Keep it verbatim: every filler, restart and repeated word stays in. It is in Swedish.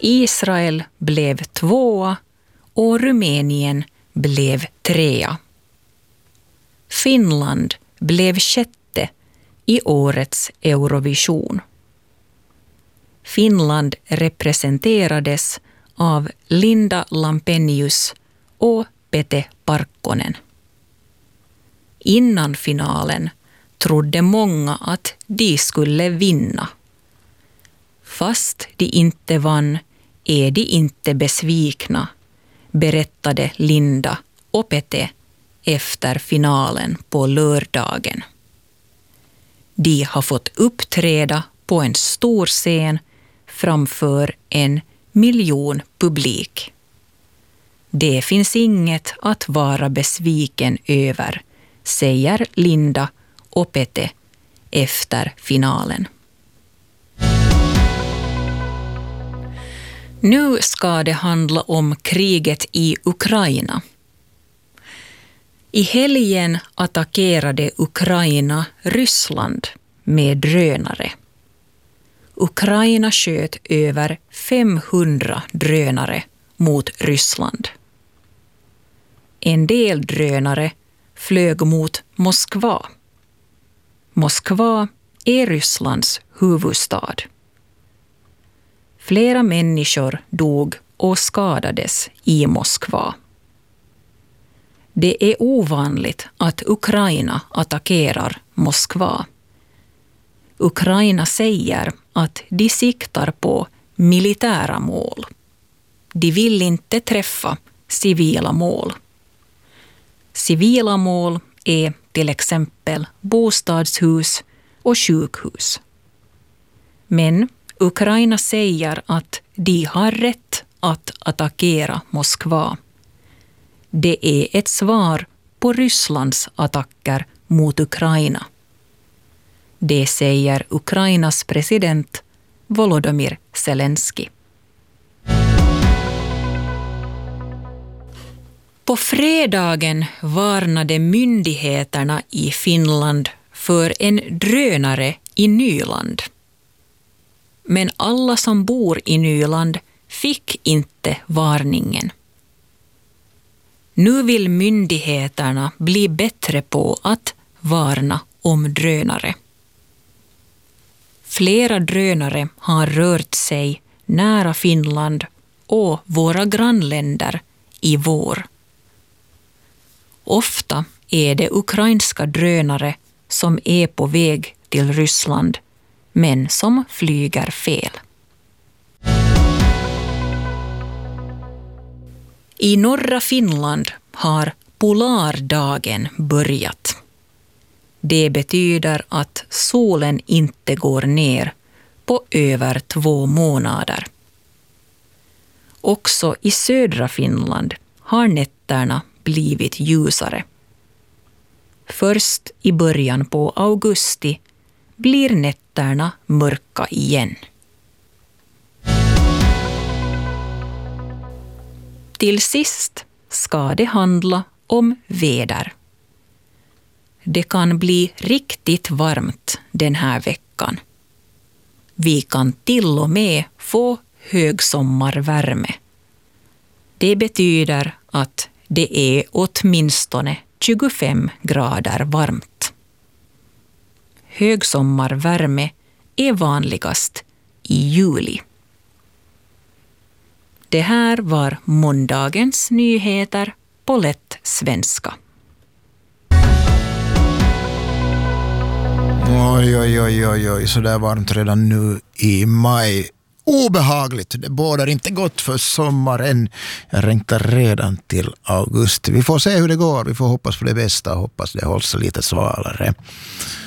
Israel blev tvåa och Rumänien blev trea. Finland blev sjätte i årets Eurovision. Finland representerades av Linda Lampenius och Pete Parkkonen. Innan finalen trodde många att de skulle vinna. Fast de inte vann är de inte besvikna, berättade Linda och Pete efter finalen på lördagen. De har fått uppträda på en stor scen framför en miljon publik. Det finns inget att vara besviken över, säger Linda och Pete efter finalen. Nu ska det handla om kriget i Ukraina. I helgen attackerade Ukraina Ryssland med drönare. Ukraina sköt över femhundra drönare mot Ryssland. En del drönare flög mot Moskva. Moskva är Rysslands huvudstad. Flera människor dog och skadades i Moskva. Det är ovanligt att Ukraina attackerar Moskva. Ukraina säger att de siktar på militära mål. De vill inte träffa civila mål. Civila mål är till exempel bostadshus och sjukhus. Men Ukraina säger att de har rätt att attackera Moskva. Det är ett svar på Rysslands attacker mot Ukraina. Det säger Ukrainas president Volodymyr Zelensky. På fredagen varnade myndigheterna i Finland för en drönare i Nyland. Men alla som bor i Nyland fick inte varningen. Nu vill myndigheterna bli bättre på att varna om drönare. Flera drönare har rört sig nära Finland och våra grannländer i vår. Ofta är det ukrainska drönare som är på väg till Ryssland, men som flyger fel. I norra Finland har polardagen börjat. Det betyder att solen inte går ner på över två månader. Också i södra Finland har nätterna blivit ljusare. Först i början på augusti blir nätterna mörka igen. Till sist ska det handla om väder. Det kan bli riktigt varmt den här veckan. Vi kan till och med få högsommarvärme. Det betyder att det är åtminstone tjugofem grader varmt. Högsommarvärme är vanligast i juli. Det här var måndagens nyheter på lätt svenska. Oj, oj, oj, oj, oj, så där varmt redan nu i maj. Obehagligt, det bådar inte gott för sommaren. Jag längtar redan till augusti. Vi får se hur det går, vi får hoppas på det bästa och hoppas det hålls lite svalare.